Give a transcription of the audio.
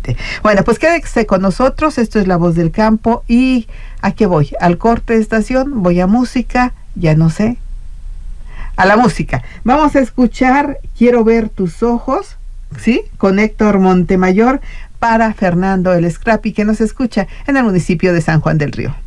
exactamente. Bueno, pues quédese con nosotros, esto es La Voz del Campo y ¿a qué voy? Al corte de estación, voy a música, ya no sé, a la música. Vamos a escuchar Quiero ver tus ojos, ¿sí? Con Héctor Montemayor para Fernando el Scrappy, que nos escucha en el municipio de San Juan del Río.